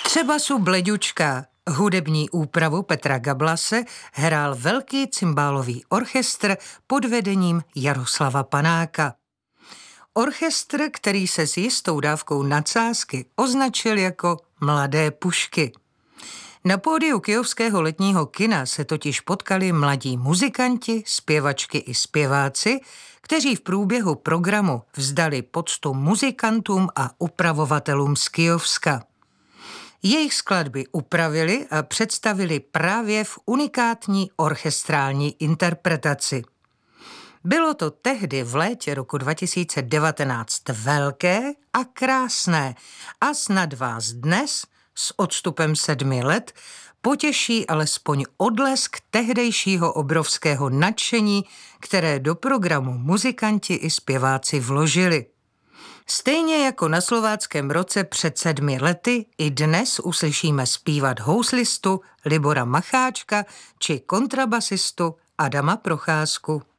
Třeba su Bleďučka. Hudební úpravu Petra Gablase hrál velký cymbálový orchestr pod vedením Jaroslava Panáka. Orchestr, který se s jistou dávkou nadsázky označil jako Mladé pušky. Na pódiu Kyjovského letního kina se totiž potkali mladí muzikanti, zpěvačky i zpěváci, kteří v průběhu programu vzdali poctu muzikantům a upravovatelům z Kyjovska. Jejich skladby upravili a představili právě v unikátní orchestrální interpretaci. Bylo to tehdy v létě roku 2019 velké a krásné a snad vás dnes s odstupem 7 let potěší alespoň odlesk tehdejšího obrovského nadšení, které do programu muzikanti i zpěváci vložili. Stejně jako na Slováckém roce před 7 lety, i dnes uslyšíme zpívat houslistu Libora Macháčka či kontrabasistu Adama Procházku.